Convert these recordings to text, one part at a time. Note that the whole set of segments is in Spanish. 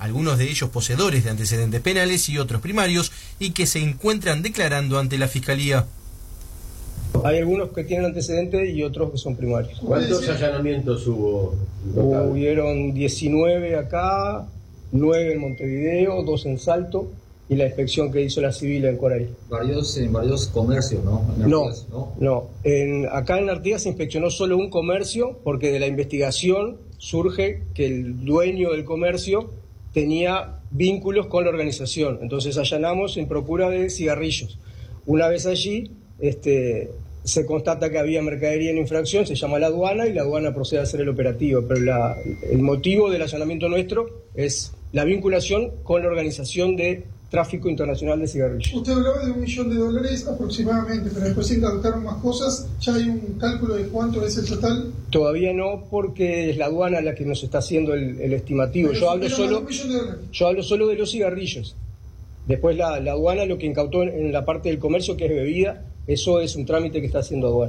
algunos de ellos poseedores de antecedentes penales y otros primarios, y que se encuentran declarando ante la Fiscalía. Hay algunos que tienen antecedentes y otros que son primarios. ¿Cuántos allanamientos hubo? Hubieron 19 acá, 9 en Montevideo, 2 en Salto y la inspección que hizo la civil en Coray. Varios comercios, ¿no? No. Acá en Artigas se inspeccionó solo un comercio porque de la investigación surge que el dueño del comercio tenía vínculos con la organización. Entonces allanamos en procura de cigarrillos. Una vez allí, se constata que había mercadería en infracción, se llama la aduana y la aduana procede a hacer el operativo, pero el motivo del allanamiento nuestro es la vinculación con la organización de tráfico internacional de cigarrillos. Usted hablaba de $1 millón aproximadamente, pero después se incautaron más cosas. ¿Ya hay un cálculo de cuánto es el total? Todavía no, porque es la aduana la que nos está haciendo el estimativo. Yo hablo solo de los cigarrillos. Después la aduana lo que incautó en la parte del comercio, que es bebida, eso es un trámite que está haciendo aduana.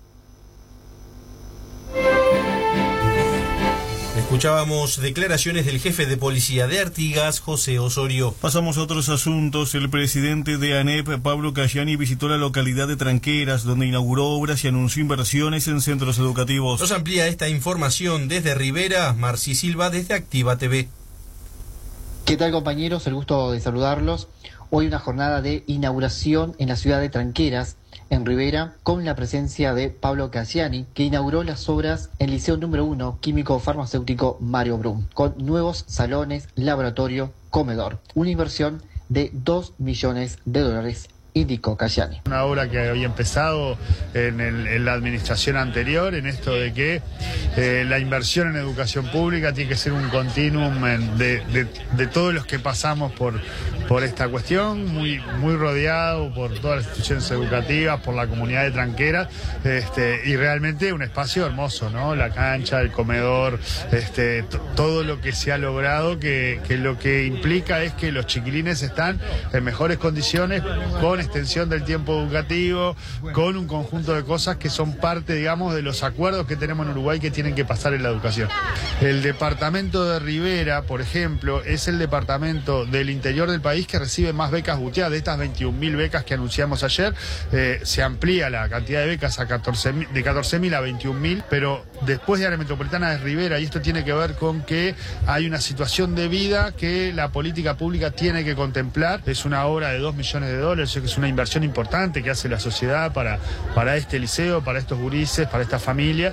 Escuchábamos declaraciones del jefe de policía de Artigas, José Osorio. Pasamos a otros asuntos. El presidente de ANEP, Pablo Casciani, visitó la localidad de Tranqueras, donde inauguró obras y anunció inversiones en centros educativos. Nos amplía esta información desde Rivera, Marci Silva, desde Activa TV. ¿Qué tal, compañeros? El gusto de saludarlos. Hoy una jornada de inauguración en la ciudad de Tranqueras, en Rivera, con la presencia de Pablo Casciani, que inauguró las obras en el Liceo número 1 Químico Farmacéutico Mario Brum, con nuevos salones, laboratorio, comedor. Una inversión de $2 millones, indicó Casciani. Una obra que había empezado en la administración anterior, en esto de que la inversión en educación pública tiene que ser un continuum de todos los que pasamos por esta cuestión, muy todo por todas las instituciones educativas, por la comunidad de Tranqueras, y realmente un espacio hermoso, ¿no? La cancha, el comedor, todo lo que se ha logrado, que lo que implica es que los chiquilines están en mejores condiciones, con extensión del tiempo educativo, con un conjunto de cosas que son parte, digamos, de los acuerdos que tenemos en Uruguay que tienen que pasar en la educación. El departamento de Rivera, por ejemplo, es el departamento del interior del país que recibe más becas Gutiá. De estas 21.000 becas que anunciamos ayer, se amplía la cantidad de becas de 14.000 a 21.000, pero después de Área Metropolitana de Rivera, y esto tiene que ver con que hay una situación de vida que la política pública tiene que contemplar. Es una obra de $2 millones, que es una inversión importante que hace la sociedad para este liceo, para estos gurises, para esta familia.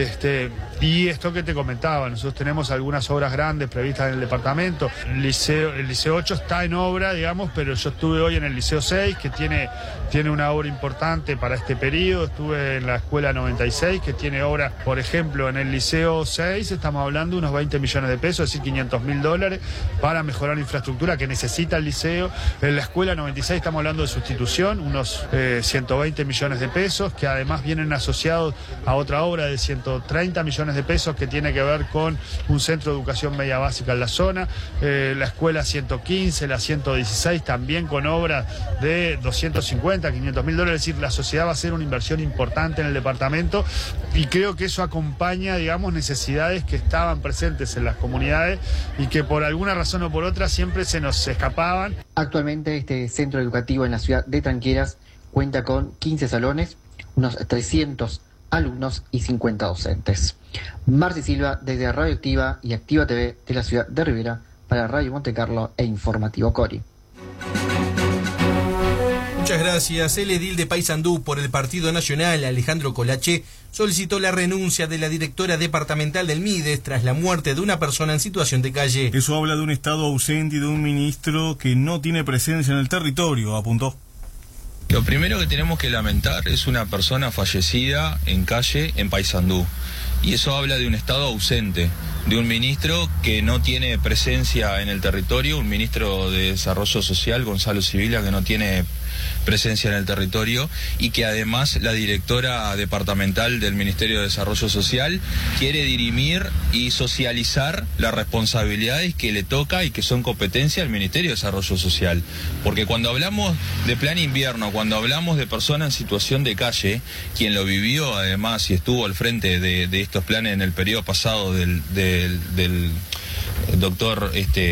Y esto que te comentaba, nosotros tenemos algunas obras grandes previstas en el departamento. El liceo 8 está en obra, digamos, pero yo estuve hoy en el liceo 6, que tiene una obra importante para este periodo. Estuve en la escuela 96, que tiene obra, por ejemplo, en el liceo 6 estamos hablando de unos $20 millones, es decir, $500.000 para mejorar la infraestructura que necesita el liceo. En la escuela 96 estamos hablando de sustitución, unos 120 millones de pesos, que además vienen asociados a otra obra de 130 millones de pesos que tiene que ver con un centro de educación media básica en la zona. La escuela 115, la 116 también con obras de 250, $500.000, es decir, la sociedad va a hacer una inversión importante en el departamento, y creo que eso acompaña, digamos, necesidades que estaban presentes en las comunidades y que por alguna razón o por otra siempre se nos escapaban. Actualmente este centro educativo en la ciudad de Tranqueras cuenta con 15 salones, unos 300 alumnos y 50 docentes. Marci Silva desde Radio Activa y Activa TV de la ciudad de Rivera para Radio Montecarlo e Informativo Cori. Muchas gracias. El edil de Paysandú por el Partido Nacional, Alejandro Colache, solicitó la renuncia de la directora departamental del MIDES tras la muerte de una persona en situación de calle. Eso habla de un Estado ausente y de un ministro que no tiene presencia en el territorio, apuntó. Lo primero que tenemos que lamentar es una persona fallecida en calle en Paysandú. Y eso habla de un Estado ausente, de un ministro que no tiene presencia en el territorio, un ministro de Desarrollo Social, Gonzalo Sibila, que no tiene presencia en el territorio, y que además la directora departamental del Ministerio de Desarrollo Social quiere dirimir y socializar las responsabilidades que le toca y que son competencia del Ministerio de Desarrollo Social. Porque cuando hablamos de plan invierno, cuando hablamos de personas en situación de calle, quien lo vivió además y estuvo al frente de estos planes en el periodo pasado del doctor